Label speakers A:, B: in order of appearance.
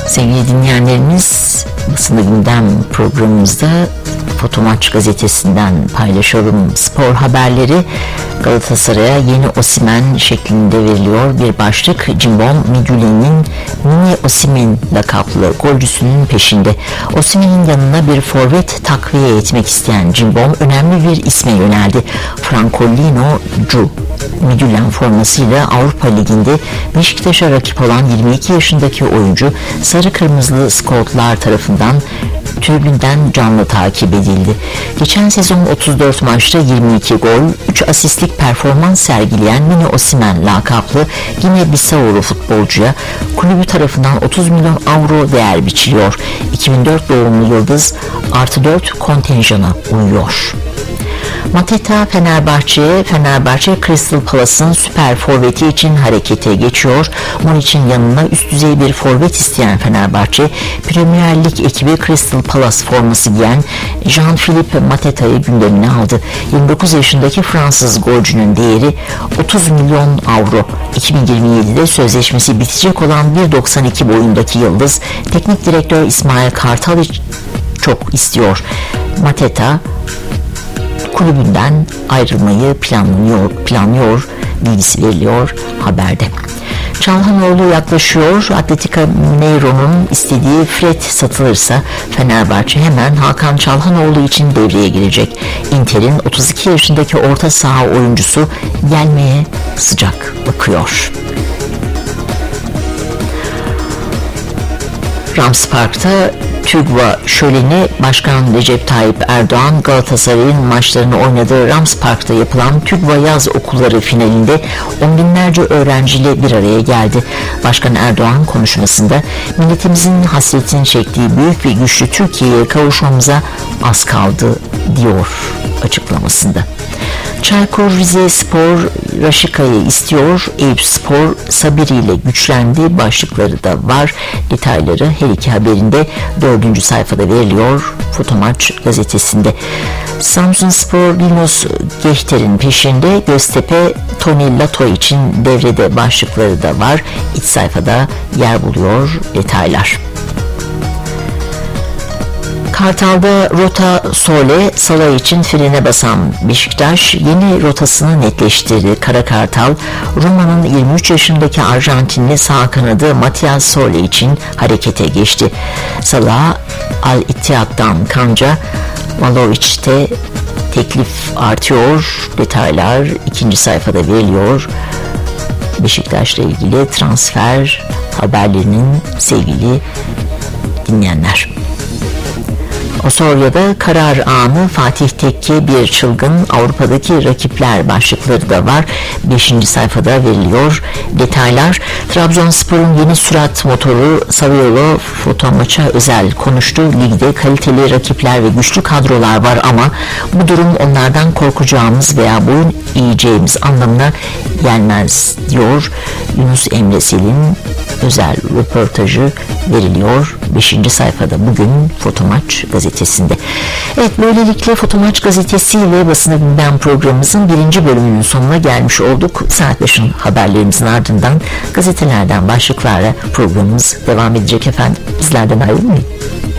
A: Sevgili dinleyenlerimiz, Basın Gündem programımızda Fotomaç gazetesinden paylaşıyorum spor haberleri. Galatasaray'a yeni Osimhen şeklinde veriliyor bir başlık. Cimbom Midtjylland'in Mini Osimhen lakaplı golcüsünün peşinde. Osimhen'in yanına bir forvet takviye etmek isteyen Cimbom önemli bir isme yöneldi. Francolino Cu Midtjylland formasıyla Avrupa Ligi'nde Beşiktaş'a rakip olan 22 yaşındaki oyuncu sarı kırmızılı Scoutlar tarafından tribünden canlı takip edildi. Geçen sezon 34 maçta 22 gol, 3 asistlik performans sergileyen Mini Osimhen lakaplı Gine-Bissau'lu futbolcuya kulübü tarafından 30 milyon avro değer biçiliyor. 2004 doğumlu yıldız +4 kontenjana uyuyor. Mateta Fenerbahçe Crystal Palace'ın süper forveti için harekete geçiyor. Muriç'in yanına üst düzey bir forvet isteyen Fenerbahçe, Premier Lig ekibi Crystal Palace forması giyen Jean-Philippe Mateta'yı gündemine aldı. 29 yaşındaki Fransız golcünün değeri 30 milyon avro. 2027'de sözleşmesi bitecek olan 1.92 boyundaki yıldız, teknik direktör İsmail Kartal çok istiyor. Mateta kulübünden ayrılmayı planlıyor bilgisi veriliyor haberde. Çalhanoğlu yaklaşıyor. Atletico Mineiro'nun istediği Fred satılırsa Fenerbahçe hemen Hakan Çalhanoğlu için devreye girecek. Inter'in 32 yaşındaki orta saha oyuncusu gelmeye sıcak bakıyor. Rams Park'ta TÜGVA şöleni Başkan Recep Tayyip Erdoğan Galatasaray'ın maçlarını oynadığı Rams Park'ta yapılan TÜGVA yaz okulları finalinde on binlerce öğrenciyle bir araya geldi. Başkan Erdoğan konuşmasında milletimizin hasretini çektiği büyük ve güçlü Türkiye'ye kavuşmamıza az kaldı diyor açıklamasında. Çaykur Rizespor Raşika'yı istiyor. Eyüpspor Sabiri ile güçlendi. Başlıkları da var. Detayları her iki haberinde 4. sayfada veriliyor. Fotomaç gazetesinde. Samsunspor Linus Gehter'in peşinde. Göztepe Tony Lato için devrede başlıkları da var. İç sayfada yer buluyor detaylar. Kartal'da rota Sole, Salah için frene basan Beşiktaş yeni rotasını netleştirdi. Kara Kartal, Roma'nın 23 yaşındaki Arjantinli sağ kanadı Matias Sole için harekete geçti. Salah, Al Ittihad'dan kanca, Vlahovic'te teklif artıyor. Detaylar 2. sayfada veriliyor. Beşiktaş'la ilgili transfer haberlerinin sevgili dinleyenler. Osorya'da karar anı, Fatih Tekke bir çılgın, Avrupa'daki rakipler başlıkları da var. 5. sayfada veriliyor detaylar. Trabzonspor'un yeni sürat motoru Saviolo Fotomaç'a özel konuştu. Ligde kaliteli rakipler ve güçlü kadrolar var ama bu durum onlardan korkacağımız veya boyun eğeceğimiz anlamına gelmez diyor. Yunus Emre Sel'in özel röportajı veriliyor 5. sayfada bugün Fotomaç gazetesinde. Evet, böylelikle Fotomaç gazetesi ile Basın Gündem programımızın 1. bölümünün sonuna gelmiş olduk. Saat başın haberlerimizin ardından gazetelerden başlıklarla programımız devam edecek efendim. Bizlerden ayrılmayın.